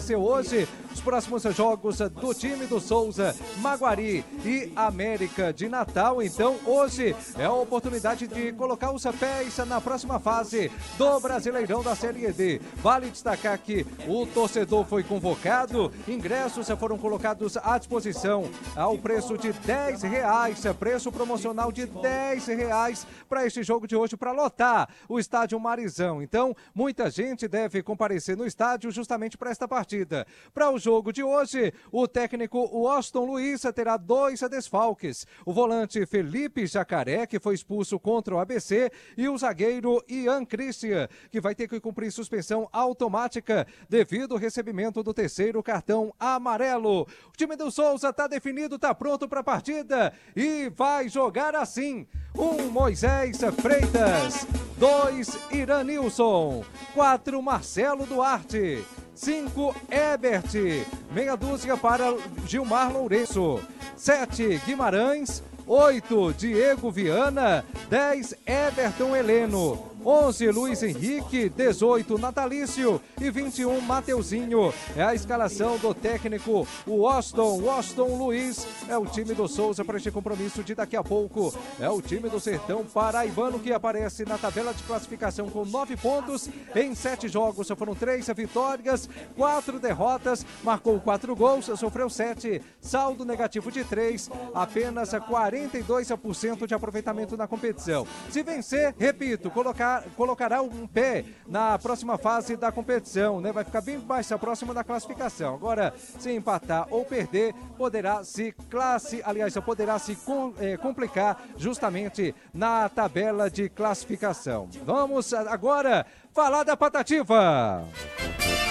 acontecer hoje os próximos jogos do time do Souza, Maguari e América de Natal. Então, hoje é a oportunidade de colocar os pés na próxima fase do Brasileirão da Série D. Vale destacar que o torcedor foi convocado, ingressos foram colocados à disposição ao preço de R$10, preço promocional de R$10 para este jogo de hoje, para lotar o estádio Marizão. Então, muita gente deve comparecer no estádio justamente para esta partida. Para o jogo de hoje, o técnico Washington Luiz terá 2 desfalques. O volante Felipe Jacaré, que foi expulso contra o ABC, e o zagueiro Ian Christian, que vai ter que cumprir suspensão automática devido ao recebimento do 3º cartão amarelo. O time do Souza está definido, está pronto para a partida e vai jogar assim: 1 Moisés Freitas, 2 Iranilson, 4 Marcelo Duarte, 5 Ebert, meia dúzia para Gilmar Lourenço, 7 Guimarães, 8 Diego Viana, 10 Everton Heleno, 11 Luiz Henrique, 18 Natalício e 21 Mateuzinho. É a escalação do técnico Washington Luiz. É o time do Souza para este compromisso de daqui a pouco. É o time do Sertão Paraibano, que aparece na tabela de classificação com 9 pontos em 7 jogos. Foram 3 vitórias, 4 derrotas, marcou 4 gols, sofreu 7, saldo negativo de 3, apenas 42% de aproveitamento na competição. Se vencer, repito, colocará um pé na próxima fase da competição, né? Vai ficar bem mais próximo da classificação. Agora, se empatar ou perder, poderá se complicar justamente na tabela de classificação. Vamos agora falar da Patativa.